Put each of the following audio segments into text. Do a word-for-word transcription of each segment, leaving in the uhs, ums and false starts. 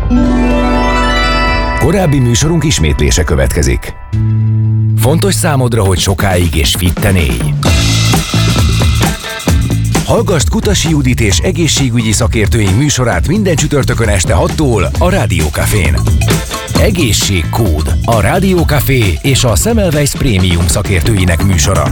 Korábbi műsorunk ismétlése következik. Fontos számodra, hogy sokáig és fitten élj? Hallgasd Kutasi Judit és egészségügyi szakértőink műsorát minden csütörtökön este hattól a Rádiókafén. Egészségkód, a Rádiókafé és a Semmelweis Prémium szakértőinek műsora.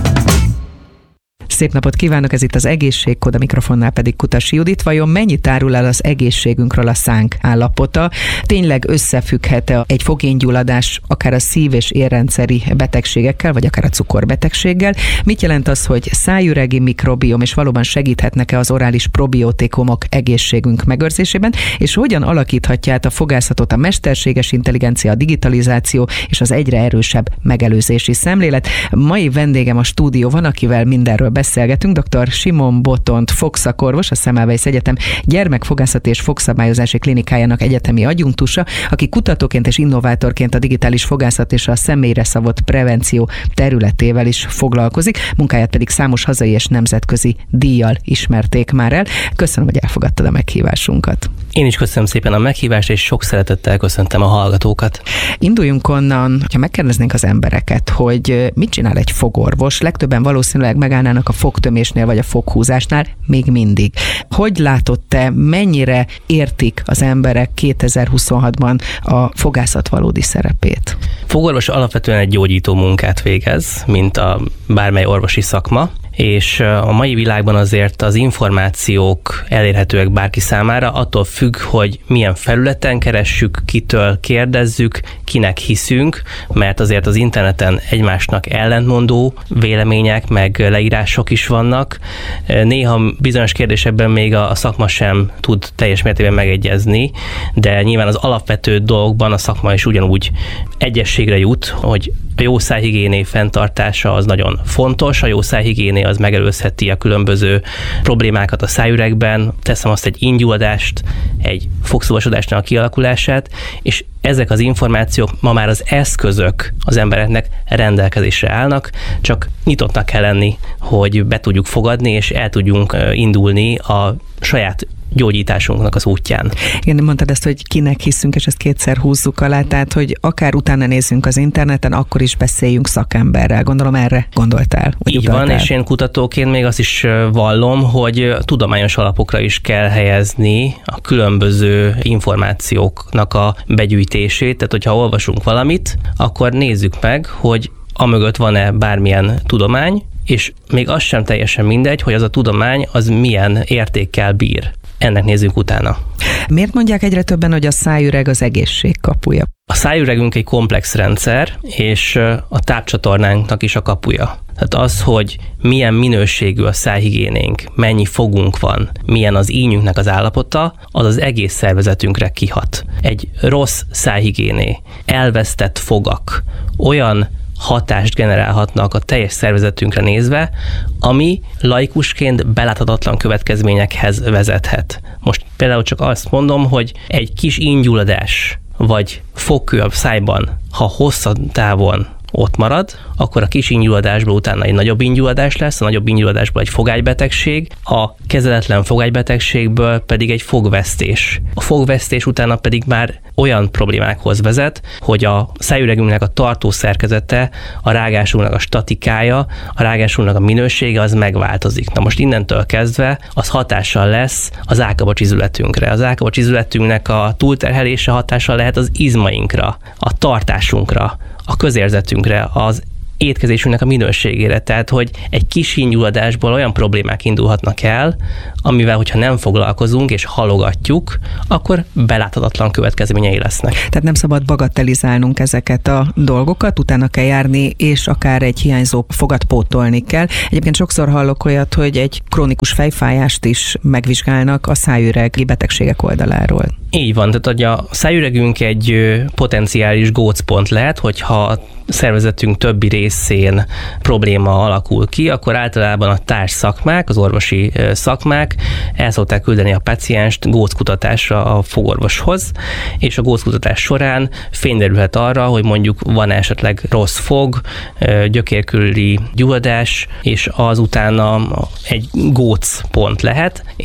Szép napot kívánok, ez itt az Egészségkód, a mikrofonnál pedig Kutasi Judit. Vajon mennyit árul el az egészségünkről a szánk állapota? Tényleg összefügghet-e egy fogéngyulladás akár a szív- és érrendszeri betegségekkel, vagy akár a cukorbetegséggel? Mit jelent az, hogy szájüregi mikrobiom, és valóban segíthetnek-e az orális probiotikumok egészségünk megőrzésében? És hogyan alakíthatja át a fogászatot a mesterséges intelligencia, a digitalizáció és az egyre erősebb megelőzési szemlélet? Mai vendégem a stúdióban, akivel mindenről beszélgetünk, dr. Simon Botont, fogszakorvos, a Semmelweis Egyetem gyermekfogászati és fogszabályozási klinikájának egyetemi adjunktusa, aki kutatóként és innovátorként a digitális fogászat és a személyre szabott prevenció területével is foglalkozik, munkáját pedig számos hazai és nemzetközi díjjal ismerték már el. Köszönöm, hogy elfogadtad a meghívásunkat. Én is köszönöm szépen a meghívást, és sok szeretettel köszöntem a hallgatókat. Induljunk onnan, ha megkérdeznénk az embereket, hogy mit csinál egy fogorvos, legtöbben valószínűleg megállnának a fogtömésnél vagy a foghúzásnál még mindig. Hogy látod te, mennyire értik az emberek kétezer-huszonhatban a fogászat valódi szerepét? Fogorvos alapvetően egy gyógyító munkát végez, mint a bármely orvosi szakma, és a mai világban azért az információk elérhetőek bárki számára, attól függ, hogy milyen felületen keressük, kitől kérdezzük, kinek hiszünk, mert azért az interneten egymásnak ellentmondó vélemények, meg leírások is vannak. Néha bizonyos kérdésekben még a szakma sem tud teljes mértékben megegyezni, de nyilván az alapvető dolgokban a szakma is ugyanúgy egyességre jut, hogy a jó szájhigiéné fenntartása az nagyon fontos, a jó szájhigiéné az megelőzheti a különböző problémákat a szájüregben, teszem azt egy íngyulladást, egy fogszúvasodásnak a kialakulását, és ezek az információk ma már az eszközök az embereknek rendelkezésre állnak, csak nyitottnak kell lenni, hogy be tudjuk fogadni, és el tudjunk indulni a saját gyógyításunknak az útján. Igen, mondtad ezt, hogy kinek hiszünk, és ezt kétszer húzzuk alá, tehát, hogy akár utána nézzünk az interneten, akkor is beszéljünk szakemberrel. Gondolom erre gondoltál. Így van, és én kutatóként még azt is vallom, hogy tudományos alapokra is kell helyezni a különböző információknak a begyűjtését, tehát hogyha olvasunk valamit, akkor nézzük meg, hogy amögött van-e bármilyen tudomány, és még az sem teljesen mindegy, hogy az a tudomány az milyen értékkel bír. Ennek nézzünk utána. Miért mondják egyre többen, hogy a szájüreg az egészség kapuja? A szájüregünk egy komplex rendszer, és a tápcsatornánknak is a kapuja. Tehát az, hogy milyen minőségű a szájhigiénénk, mennyi fogunk van, milyen az ínyünknek az állapota, az az egész szervezetünkre kihat. Egy rossz szájhigiéné, elvesztett fogak, olyan hatást generálhatnak a teljes szervezetünkre nézve, ami laikusként beláthatatlan következményekhez vezethet. Most például csak azt mondom, hogy egy kis íngyulladás vagy fogkő a szájban, ha hosszú távon ott marad, akkor a kis íngyulladásból utána egy nagyobb íngyulladás lesz, a nagyobb íngyulladásból egy fogágybetegség, a kezeletlen fogágybetegségből pedig egy fogvesztés. A fogvesztés utána pedig már olyan problémákhoz vezet, hogy a szájüregünknek a tartó szerkezete, a rágásunknak a statikája, a rágásunknak a minősége az megváltozik. Na most innentől kezdve az hatással lesz az állkabacsizületünkre. Az állkabacsizületünknek a túlterhelése hatással lehet az izmainkra, a tartásunkra, a közérzetünkre, az étkezésünknek a minőségére. Tehát, hogy egy kis íngyulladásból olyan problémák indulhatnak el, amivel, hogyha nem foglalkozunk és halogatjuk, akkor beláthatatlan következményei lesznek. Tehát nem szabad bagatelizálnunk ezeket a dolgokat, utána kell járni, és akár egy hiányzó fogat pótolni kell. Egyébként sokszor hallok olyat, hogy egy krónikus fejfájást is megvizsgálnak a szájüregi betegségek oldaláról. Így van, tehát hogy a szájüregünk egy potenciális gócpont lehet, hogyha a szervezetünk többi részén probléma alakul ki, akkor általában a társ szakmák, az orvosi szakmák el szokták küldeni a pácienst góckutatásra a fogorvoshoz, és a góckutatás során fényderülhet arra, hogy mondjuk van esetleg rossz fog, gyökérkörüli gyulladás, és az utána egy gócpont lehet, és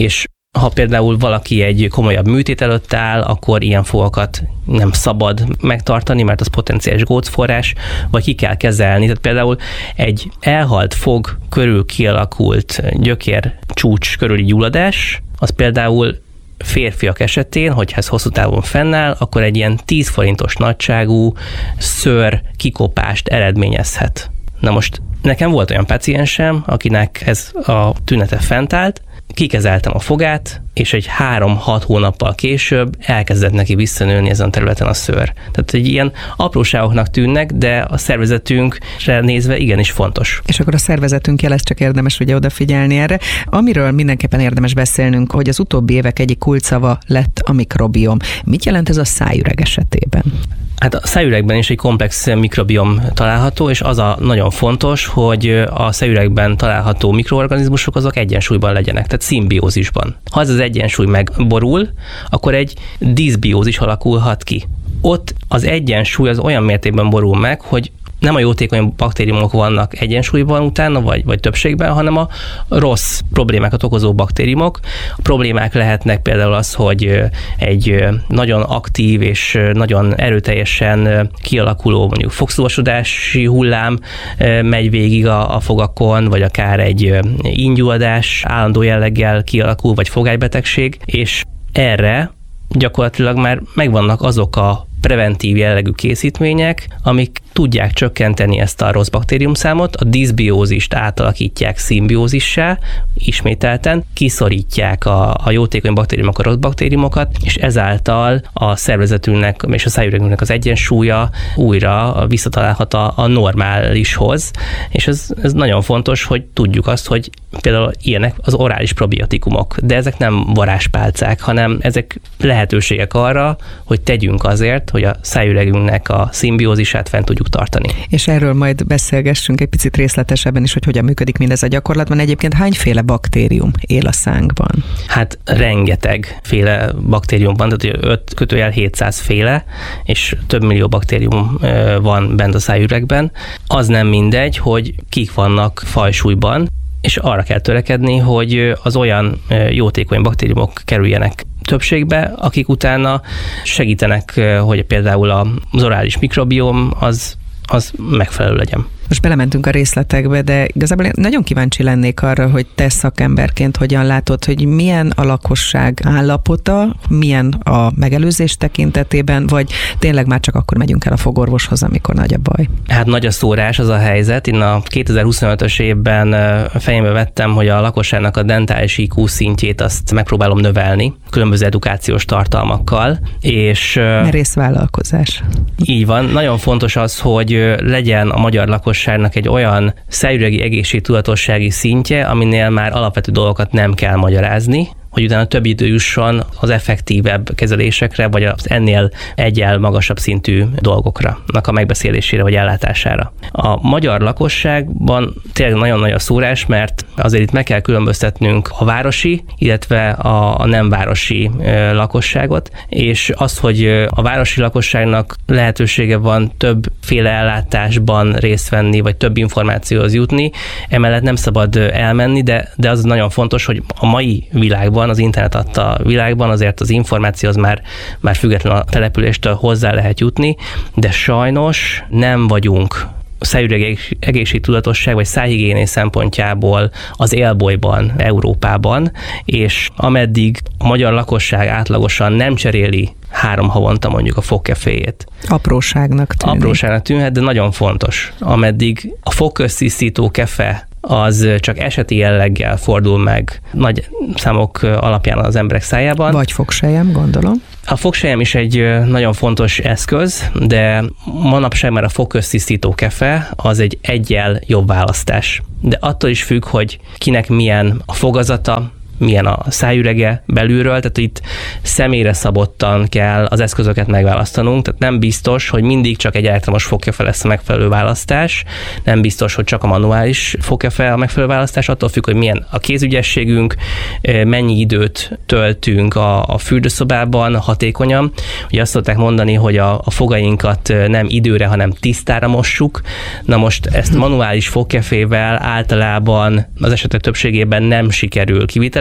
Ha például valaki egy komolyabb műtét előtt áll, akkor ilyen fogakat nem szabad megtartani, mert az potenciális gócforrás, vagy ki kell kezelni. Tehát például egy elhalt fog körül kialakult gyökér csúcs körüli gyulladás, az például férfiak esetén, hogyha ez hosszú távon fennáll, akkor egy ilyen tíz forintos nagyságú szőr kikopást eredményezhet. Na most nekem volt olyan paciensem, akinek ez a tünete fent állt, kikezeltem a fogát, és egy három-hat hónappal később elkezdett neki visszanőni ezen a területen a szőr. Tehát egy ilyen apróságoknak tűnnek, de a szervezetünkre nézve igenis fontos. És akkor a szervezetünk jelez, csak érdemes ugye odafigyelni erre. Amiről mindenképpen érdemes beszélnünk, hogy az utóbbi évek egyik kulcsszava lett a mikrobiom. Mit jelent ez a szájüreg esetében? Hát a szájüregben is egy komplex mikrobiom található, és az a nagyon fontos, hogy a szájüregben található mikroorganizmusok azok egyensúlyban legyenek, tehát szimbiózisban. Ha ez az egyensúly megborul, akkor egy diszbiózis alakulhat ki. Ott az egyensúly az olyan mértékben borul meg, hogy nem a jótékony baktériumok vannak egyensúlyban utána, vagy, vagy többségben, hanem a rossz problémákat okozó baktériumok. A problémák lehetnek például az, hogy egy nagyon aktív és nagyon erőteljesen kialakuló mondjuk fogszúvasodási hullám megy végig a, a fogakon, vagy akár egy íngyulladás állandó jelleggel kialakul, vagy fogálybetegség, és erre gyakorlatilag már megvannak azok a preventív jellegű készítmények, amik tudják csökkenteni ezt a rossz baktériumszámot, a diszbiózist átalakítják szimbiózissá, ismételten kiszorítják a, a jótékony baktériumok, a rossz baktériumokat, és ezáltal a szervezetünknek és a szájüregünknek az egyensúlya újra visszatalálhat a, a normálishoz, és ez, ez nagyon fontos, hogy tudjuk azt, hogy például ilyenek az orális probiotikumok, de ezek nem varázspálcák, hanem ezek lehetőségek arra, hogy tegyünk azért, hogy a szájüregünknek a szimbiózisát fent tudjuk tartani. És erről majd beszélgessünk egy picit részletesebben is, hogy hogyan működik mindez a gyakorlatban. Egyébként hányféle baktérium él a szánkban? Hát rengeteg féle baktérium van, tehát öt kötőjel hétszáz féle, és több millió baktérium van bent a szájüregben. Az nem mindegy, hogy kik vannak fajsúlyban, és arra kell törekedni, hogy az olyan jótékony baktériumok kerüljenek többségbe, akik utána segítenek, hogy például az orális mikrobióm az, az megfelelő legyen. Most belementünk a részletekbe, de igazából én nagyon kíváncsi lennék arra, hogy te szakemberként hogyan látod, hogy milyen a lakosság állapota, milyen a megelőzés tekintetében, vagy tényleg már csak akkor megyünk el a fogorvoshoz, amikor nagy a baj? Hát nagy a szórás az a helyzet. Én a kétezer-huszonötös évben fejembe vettem, hogy a lakosságnak a dentális í kú szintjét azt megpróbálom növelni, különböző edukációs tartalmakkal, és... Merész vállalkozás. Így van. Nagyon fontos az, hogy legyen a magyar lakosság egy olyan szájüregi egészségtudatossági szintje, aminél már alapvető dolgokat nem kell magyarázni, hogy utána több idő jusson az effektívebb kezelésekre, vagy az ennél egyel magasabb szintű dolgokra, a megbeszélésére vagy ellátására. A magyar lakosságban tényleg nagyon nagy a szórás, mert azért itt meg kell különböztetnünk a városi, illetve a, a nem városi lakosságot, és az, hogy a városi lakosságnak lehetősége van többféle ellátásban részt venni, vagy több információhoz jutni, emellett nem szabad elmenni, de, de az nagyon fontos, hogy a mai világban, az internet adta világban azért az információ az már, már független a településtől hozzá lehet jutni, de sajnos nem vagyunk szájüreg egészségtudatosság vagy szájhigiéné szempontjából az élbolyban, Európában, és ameddig a magyar lakosság átlagosan nem cseréli három havonta mondjuk a fogkeféjét. Apróságnak tűnik. Apróságnak tűnhet, de nagyon fontos. Ameddig a fogköztisztító kefe az csak eseti jelleggel fordul meg nagy számok alapján az emberek szájában. Vagy fogsejem, gondolom. A fogsejem is egy nagyon fontos eszköz, de manapság már a fogköztisztító kefe az egy eggyel jobb választás. De attól is függ, hogy kinek milyen a fogazata, milyen a szájürege belülről, tehát itt személyre szabottan kell az eszközöket megválasztanunk, tehát nem biztos, hogy mindig csak egy elektromos fogkefe lesz a megfelelő választás, nem biztos, hogy csak a manuális fogkefe a megfelelő választás, attól függ, hogy milyen a kézügyességünk, mennyi időt töltünk a, a fürdőszobában hatékonyan. Ugye azt szokták mondani, hogy a, a fogainkat nem időre, hanem tisztára mossuk. Na most ezt manuális fogkefével általában az esetek többségében nem sikerül kivitelezni,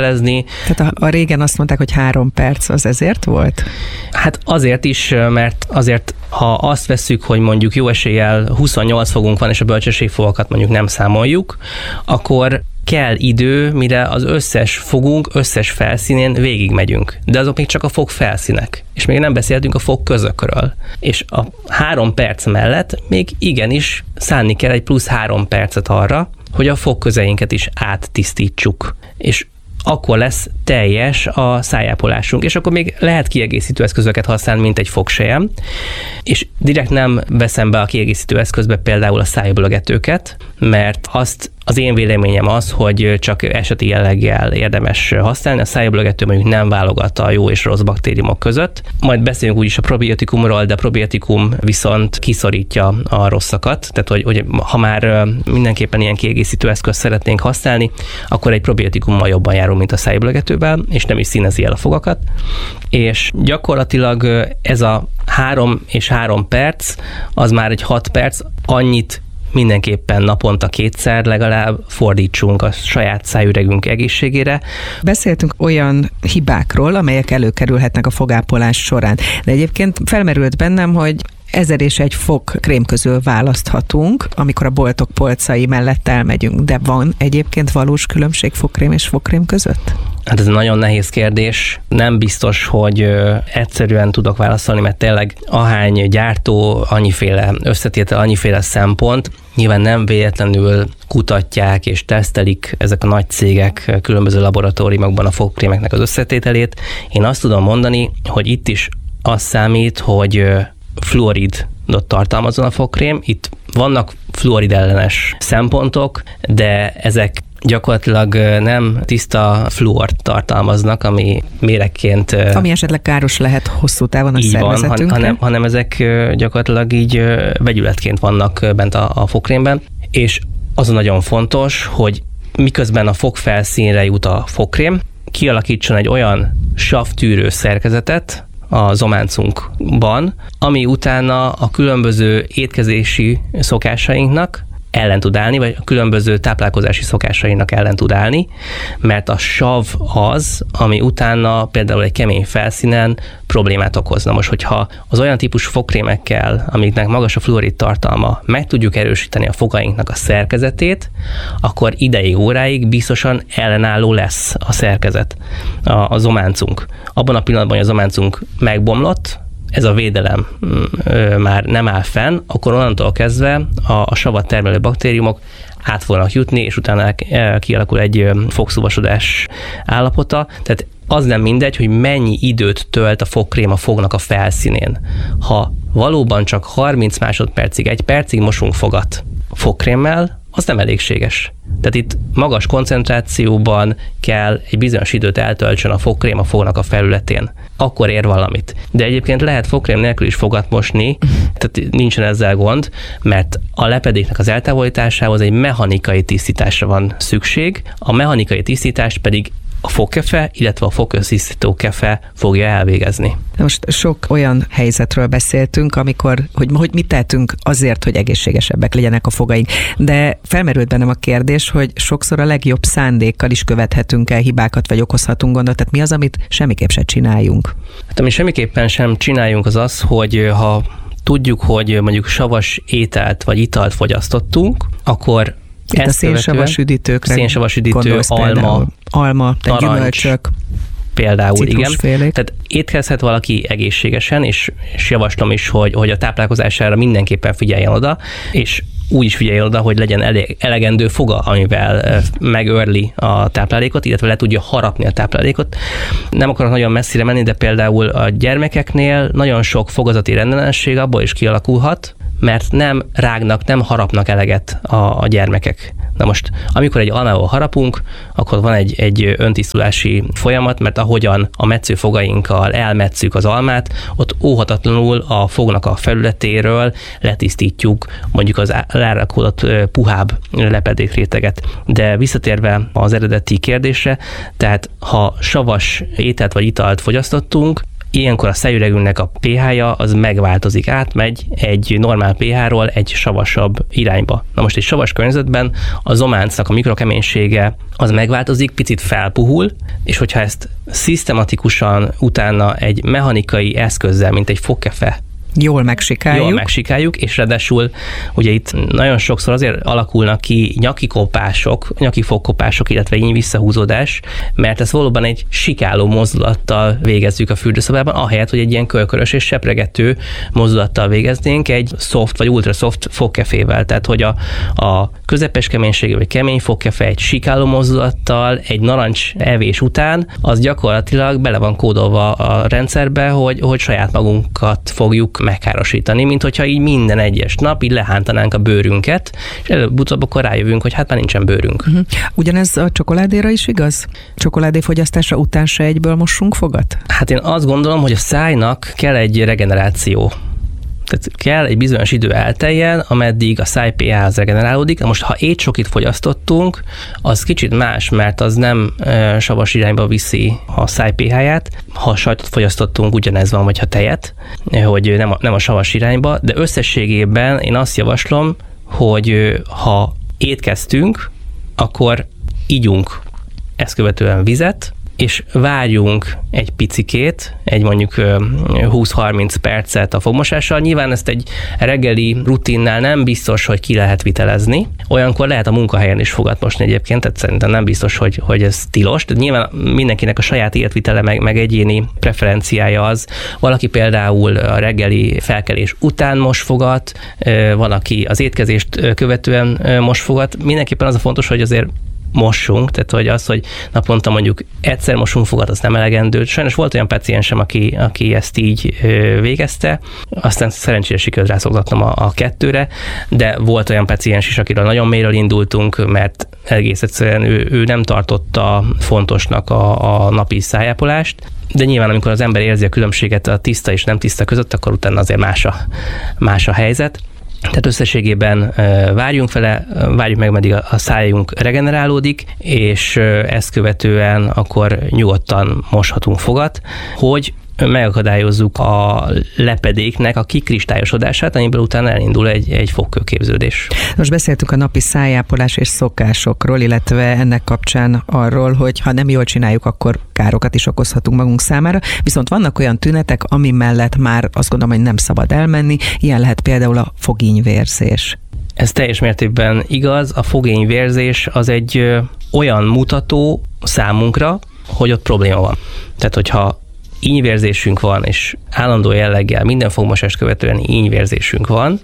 kivitelezni. Tehát a, a régen azt mondták, hogy három perc, az ezért volt? Hát azért is, mert azért, ha azt vesszük, hogy mondjuk jó eséllyel huszonnyolc fogunk van, és a bölcsességfogakat mondjuk nem számoljuk, akkor kell idő, mire az összes fogunk, összes felszínén végigmegyünk. De azok még csak a fog felszínek. És még nem beszéltünk a fog közökről. És a három perc mellett még igenis szánni kell egy plusz három percet arra, hogy a fogközeinket is áttisztítsuk. És akkor lesz teljes a szájápolásunk, és akkor még lehet kiegészítő eszközöket használni, mint egy fogsejem, és direkt nem veszem be a kiegészítő eszközbe például a szájbölgetőket, mert azt az én véleményem az, hogy csak eseti jelleggel érdemes használni. A szájbölgető mondjuk nem válogat a jó és rossz baktériumok között. Majd beszélünk úgyis a probiotikumról, de a probiotikum viszont kiszorítja a rosszakat. Tehát, hogy, hogy ha már mindenképpen ilyen kiegészítő eszközt szeretnénk használni, akkor egy probiotikummal jobban járunk, mint a szájbölgetővel, és nem is színezi el a fogakat. És gyakorlatilag ez a három és három perc, az már egy hat perc, annyit mindenképpen naponta kétszer legalább fordítsunk a saját szájüregünk egészségére. Beszéltünk olyan hibákról, amelyek előkerülhetnek a fogápolás során, de egyébként felmerült bennem, hogy ezer és egy fogkrém közül választhatunk, amikor a boltok polcai mellett elmegyünk, de van egyébként valós különbség fogkrém és fogkrém között? Hát ez nagyon nehéz kérdés. Nem biztos, hogy ö, egyszerűen tudok válaszolni, mert tényleg ahány gyártó, annyiféle összetétel, annyiféle szempont, nyilván nem véletlenül kutatják és tesztelik ezek a nagy cégek különböző laboratóriumokban a fogkrémeknek az összetételét. Én azt tudom mondani, hogy itt is az számít, hogy fluoridot tartalmazon a fogkrém. Itt vannak fluorid ellenes szempontok, de ezek gyakorlatilag nem tiszta fluort tartalmaznak, ami méregként... Ami esetleg káros lehet hosszú távon a szervezetünkre. Van, hanem, hanem ezek gyakorlatilag így vegyületként vannak bent a, a fogkrémben, és az nagyon fontos, hogy miközben a fogfelszínre jut a fogkrém, kialakítson egy olyan savtűrő szerkezetet a zománcunkban, ami utána a különböző étkezési szokásainknak ellen tud állni, vagy a különböző táplálkozási szokásainak ellen tud állni, mert a sav az, ami utána például egy kemény felszínen problémát okozna. Most, hogyha az olyan típusú fogkrémekkel, amiknek magas a fluorid tartalma, meg tudjuk erősíteni a fogainknak a szerkezetét, akkor ideig, óráig biztosan ellenálló lesz a szerkezet, a, a zománcunk. Abban a pillanatban, hogy a zománcunk megbomlott, ez a védelem ö, már nem áll fenn, akkor onnantól kezdve a, a savat termelő baktériumok át fognak jutni, és utána kialakul egy fogszúvasodás állapota. Tehát az nem mindegy, hogy mennyi időt tölt a fogkrém a fognak a felszínén. Ha valóban csak harminc másodpercig, egy percig mosunk fogat fogkrémmel, az nem elégséges. Tehát itt magas koncentrációban kell egy bizonyos időt eltöltsön a fogkrém a fognak a felületén. Akkor ér valamit. De egyébként lehet fogkrém nélkül is fogat mosni, tehát nincsen ezzel gond, mert a lepedéknek az eltávolításához egy mechanikai tisztításra van szükség, a mechanikai tisztítást pedig a fogkefe, illetve a fogköztisztító kefe fogja elvégezni. Most sok olyan helyzetről beszéltünk, amikor, hogy, hogy mit tehetünk azért, hogy egészségesebbek legyenek a fogaink. De felmerült bennem a kérdés, hogy sokszor a legjobb szándékkal is követhetünk el hibákat, vagy okozhatunk gondot. Tehát mi az, amit semmiképp se csináljunk? Hát ami semmiképpen sem csináljunk, az az, hogy ha tudjuk, hogy mondjuk savas ételt vagy italt fogyasztottunk, akkor itt a szénsavas üdítőkre szénsavas üdítő, alma, alma, narancs, gyümölcsök, például, igen. Citrusfélék. Tehát étkezhet valaki egészségesen, és, és javaslom is, hogy, hogy a táplálkozására mindenképpen figyeljen oda, és úgy is figyeljen oda, hogy legyen elég, elegendő foga, amivel megőrli a táplálékot, illetve le tudja harapni a táplálékot. Nem akarok nagyon messzire menni, de például a gyermekeknél nagyon sok fogazati rendellenesség abból is kialakulhat, mert nem rágnak, nem harapnak eleget a, a gyermekek. Na most, amikor egy almával harapunk, akkor van egy, egy öntisztulási folyamat, mert ahogyan a metszőfogainkkal elmetszük az almát, ott óhatatlanul a fognak a felületéről letisztítjuk mondjuk az elrakodott puhább lepedékréteget. De visszatérve az eredeti kérdésre, tehát ha savas ételt vagy italt fogyasztottunk, ilyenkor a szájüregünknek a pH-ja az megváltozik, átmegy egy normál pH-ról egy savasabb irányba. Na most egy savas környezetben a zománcnak a mikrokeménysége az megváltozik, picit felpuhul, és hogyha ezt szisztematikusan utána egy mechanikai eszközzel, mint egy fogkefe, Jól megsikáljuk. Jól megsikáljuk, és ráadásul ugye itt nagyon sokszor azért alakulnak ki nyaki kopások, nyaki fogkopások, illetve így visszahúzódás, mert ezt valóban egy sikáló mozdulattal végezzük a fürdőszobában, ahelyett, hogy egy ilyen kölkörös és sepregető mozdulattal végeznénk egy soft vagy ultra soft fogkefével. Tehát, hogy a, a közepes keménységű vagy kemény fogkefe egy sikáló mozdulattal, egy narancs evés után, az gyakorlatilag bele van kódolva a rendszerbe, hogy, hogy saját magunkat fogjuk megkárosítani, mint hogyha így minden egyes nap így lehántanánk a bőrünket, és előbb-utóbb akkor rájövünk, hogy hát már nincsen bőrünk. Uh-huh. Ugyanez a csokoládéra is igaz? Csokoládé fogyasztása után se egyből mossunk fogat? Hát én azt gondolom, hogy a szájnak kell egy regeneráció. Tehát kell egy bizonyos idő elteljen, ameddig a száj pH az regenerálódik. Most, ha étcsokit fogyasztottunk, az kicsit más, mert az nem e, savas irányba viszi a száj pH-ját. Ha sajtot fogyasztottunk, ugyanez van, vagy ha tejet, hogy nem a, nem a savas irányba, de összességében én azt javaslom, hogy ha étkeztünk, akkor igyunk ezt követően vizet, és várjunk egy picikét, egy mondjuk húsz-harminc percet a fogmosással. Nyilván ezt egy reggeli rutinnál nem biztos, hogy ki lehet vitelezni. Olyankor lehet a munkahelyen is fogat mosni egyébként, tehát szerintem nem biztos, hogy, hogy ez tilos. Tehát nyilván mindenkinek a saját életvitele meg, meg egyéni preferenciája az. Valaki például a reggeli felkelés után mos fogat, van, aki az étkezést követően mos fogat. Mindenképpen az a fontos, hogy azért mossunk, tehát hogy az, hogy naponta mondjuk egyszer mosunk fogat, az nem elegendő. Sajnos volt olyan paciensem, aki, aki ezt így végezte, aztán szerencsére sikerült rászoktatnom a, a kettőre, de volt olyan paciens is, akiről nagyon mélyről indultunk, mert egész egyszerűen ő, ő nem tartotta fontosnak a, a napi szájápolást, de nyilván amikor az ember érzi a különbséget a tiszta és nem tiszta között, akkor utána azért más a, más a helyzet. Tehát összességében várjunk vele, várjuk meg, meddig a szájunk regenerálódik, és ezt követően akkor nyugodtan moshatunk fogat, hogy megakadályozzuk a lepedéknek a kikristályosodását, amiből utána elindul egy, egy fogkőképződés. Most beszéltünk a napi szájápolás és szokásokról, illetve ennek kapcsán arról, hogy ha nem jól csináljuk, akkor károkat is okozhatunk magunk számára, viszont vannak olyan tünetek, ami mellett már azt gondolom, hogy nem szabad elmenni, ilyen lehet például a fogényvérzés. Ez teljes mértékben igaz, a fogényvérzés az egy ö, olyan mutató számunkra, hogy ott probléma van. Tehát, hogyha ínyvérzésünk van, és állandó jelleggel minden fogmosást követően ínyvérzésünk van,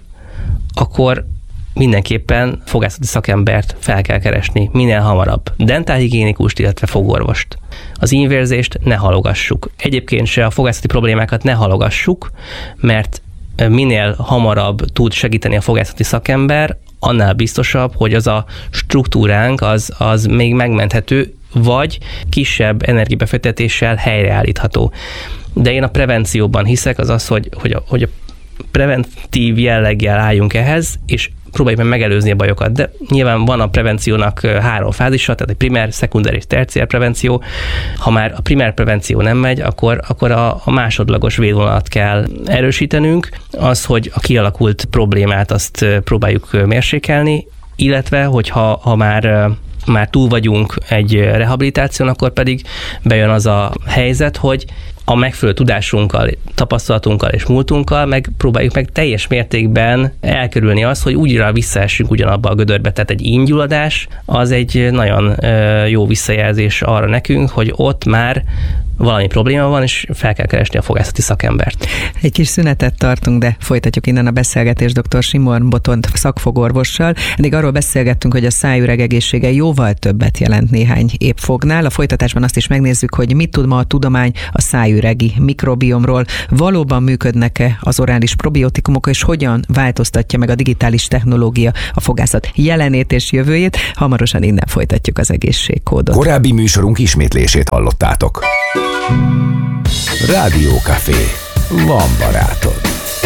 akkor mindenképpen fogászati szakembert fel kell keresni minél hamarabb. Dentálhigiénikust, illetve fogorvost. Az ínyvérzést ne halogassuk. Egyébként se a fogászati problémákat ne halogassuk, mert minél hamarabb tud segíteni a fogászati szakember, annál biztosabb, hogy az a struktúránk az, az még megmenthető, vagy kisebb energiabefektetéssel helyreállítható. De én a prevencióban hiszek, az az, hogy, hogy, a, hogy a preventív jelleggel álljunk ehhez, és próbáljuk meg megelőzni a bajokat. De nyilván van a prevenciónak három fázisa, tehát egy primer, szekunder és terciár prevenció. Ha már a primer prevenció nem megy, akkor, akkor a, a másodlagos védvonalat kell erősítenünk. Az, hogy a kialakult problémát azt próbáljuk mérsékelni, illetve, hogyha ha már már túl vagyunk egy rehabilitáción, akkor pedig bejön az a helyzet, hogy a megfelelő tudásunkkal, tapasztalatunkkal és múltunkkal meg próbáljuk meg teljes mértékben elkerülni azt, hogy újra visszaessünk ugyanabba a gödörbe. Tehát egy ínygyulladás az egy nagyon jó visszajelzés arra nekünk, hogy ott már valami probléma van, és fel kell keresni a fogászati szakembert. Egy kis szünetet tartunk, de folytatjuk innen a beszélgetést dr. Simon Botont szakfogorvossal. Eddig arról beszélgettünk, hogy a szájüreg egészsége jóval többet jelent néhány épp fognál. A folytatásban azt is megnézzük, hogy mit tud ma a tudomány a szájüregi mikrobiomról. Valóban működnek-e az orális probiotikumok, és hogyan változtatja meg a digitális technológia a fogászat jelenét és jövőjét? Hamarosan innen folytatjuk az egészségkódot. Korábbi műsorunk ismétlését hallottátok. Rádió Café. Van barátod.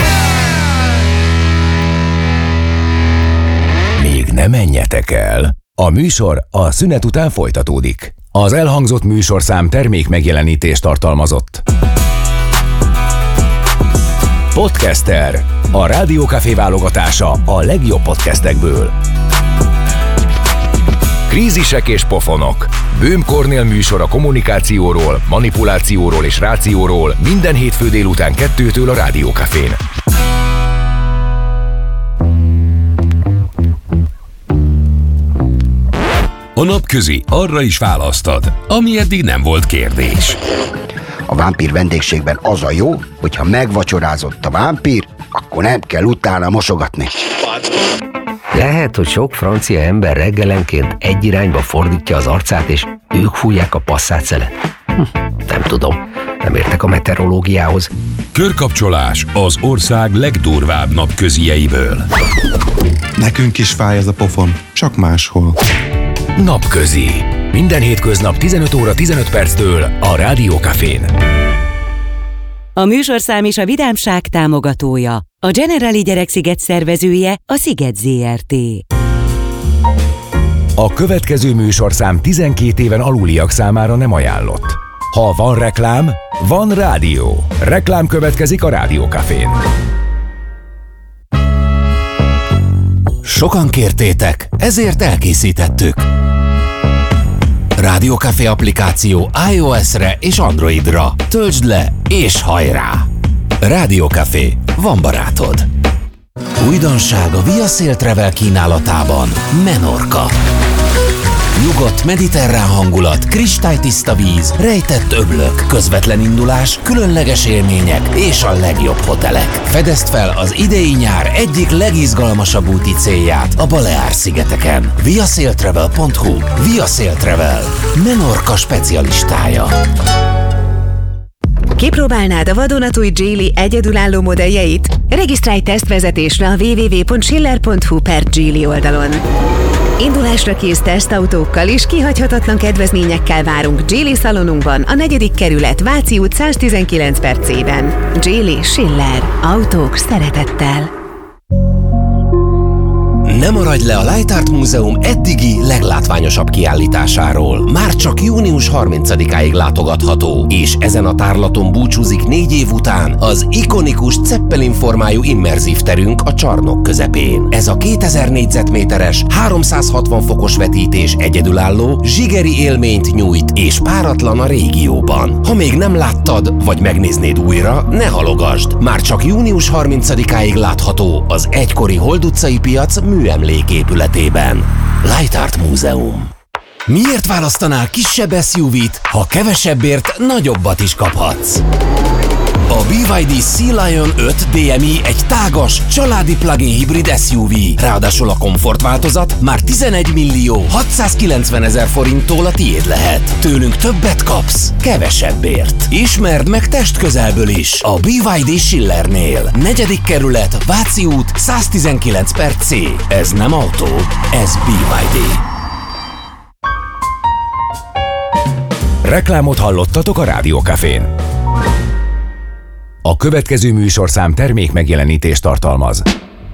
Még ne menjetek el. A műsor a szünet után folytatódik. Az elhangzott műsorszám termék megjelenítést tartalmazott. Podcaster. A Rádió Café válogatása a legjobb podcastekből. Krízisek és pofonok. Böhm Kornél műsor a kommunikációról, manipulációról és rációról minden hétfő délután kettőtől a Rádió Cafén. A napközi arra is választad, ami eddig nem volt kérdés. A vámpír vendégségben az a jó, hogyha megvacsorázott a vámpír, akkor nem kell utána mosogatni. Lehet, hogy sok francia ember reggelenként egy irányba fordítja az arcát, és ők fújják a passzát-szelet. Hm, nem tudom, nem értek a meteorológiához. Körkapcsolás az ország legdurvább napközieiből. Nekünk is fáj ez a pofon, csak máshol. Napközi. Minden hétköznap tizenöt óra tizenöt perctől a Rádió Cafén. A műsorszám és a Vidámság támogatója. A Generali Gyereksziget szervezője a Sziget zé er té. A következő műsorszám tizenkét éven aluliak számára nem ajánlott. Ha van reklám, van rádió. Reklám következik a Rádió Cafén. Sokan kértétek, ezért elkészítettük. Rádió Café applikáció iOS-re és Androidra. Töltsd le és hajrá! Rádió Café, van barátod. Újdonság a Via Sail Travel kínálatában. Menorca. Nyugodt mediterrán hangulat, kristálytiszta víz, rejtett öblök, közvetlen indulás, különleges élmények és a legjobb hotelek. Fedezd fel az idei nyár egyik legizgalmasabb úti célját a Baleár-szigeteken. viasailtravel pont hu. Via Sail Travel. Menorca specialistája. Kipróbálnád a vadonatúj Geely egyedülálló modelljeit? Regisztrálj tesztvezetésre a double-u double-u double-u pont schiller pont hu per Geely oldalon. Indulásra kész tesztautókkal és kihagyhatatlan kedvezményekkel várunk Geely szalonunkban, a negyedik kerület, Váci út száztizenkilenc per C-ben. Geely Schiller. Autók szeretettel. Ne maradj le a Light Art Múzeum eddigi leglátványosabb kiállításáról. Már csak június harmincadikáig látogatható, és ezen a tárlaton búcsúzik négy év után az ikonikus Zeppelin formájú immerzív terünk a csarnok közepén. Ez a kétezer négyzetméteres, háromszázhatvan fokos vetítés egyedülálló, zsigeri élményt nyújt, és páratlan a régióban. Ha még nem láttad, vagy megnéznéd újra, ne halogasd! Már csak június harmincadikáig látható az egykori Hold utcai piac műemléképületében. Light Art Múzeum. Miért választanál kisebb es u vé-t, ha kevesebbért nagyobbat is kaphatsz? A bé ipszilon dé Sea Lion öt dé em i egy tágas, családi plug-in hibrid es u vé. Ráadásul a komfort változat már tizenegy millió hatszázkilencvenezer forinttól a tiéd lehet. Tőlünk többet kapsz, kevesebbért. Ismerd meg testközelből is a bé ipszilon dé Schillernél. Negyedik kerület, Váci út száztizenkilenc per C. Ez nem autó, ez bé ipszilon dé. Reklámot hallottatok a Rádió Cafén. A következő műsorszám termék megjelenítést tartalmaz.